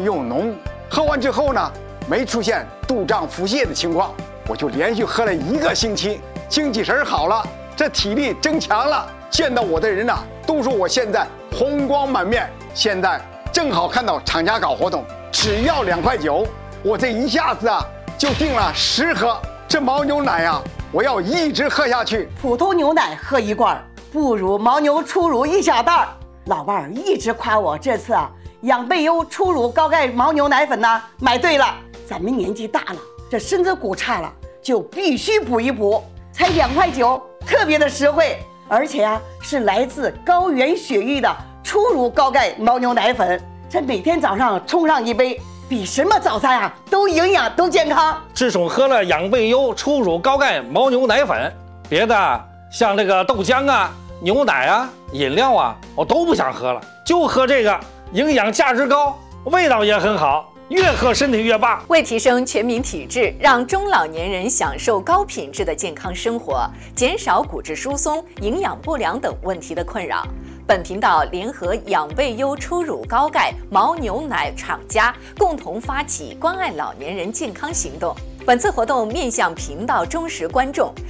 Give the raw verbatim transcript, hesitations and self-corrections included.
用浓。喝完之后呢，没出现肚胀腹泻的情况，我就连续喝了一个星期，精气神好了，这体力增强了。见到我的人呐、啊，都说我现在红光满面。现在正好看到厂家搞活动，只要两块九，我这一下子啊就订了十盒。这牦牛奶呀、啊，我要一直喝下去。 普通牛奶喝一罐，不如牦牛初乳一小袋。老伴儿一直夸我这次啊，养倍优初乳高钙牦牛奶粉呢买对了。咱们年纪大了，这身子骨差了，就必须补一补。才两块九，特别的实惠，而且啊是来自高原雪域的初乳高钙牦牛奶粉。这每天早上冲上一杯，比什么早餐啊都营养都健康。 自从喝了养倍优初乳高钙牦牛奶粉，别的像这个豆浆啊、牛奶啊、饮料啊，我都不想喝了，就喝这个，营养价值高，味道也很好，越喝身体越棒。 为提升全民体质，让中老年人享受高品质的健康生活，减少骨质疏松、营养不良等问题的困扰，本频道联合养倍优初乳高钙牦牛奶厂家共同发起关爱老年人健康行动。本次活动面向频道忠实观众，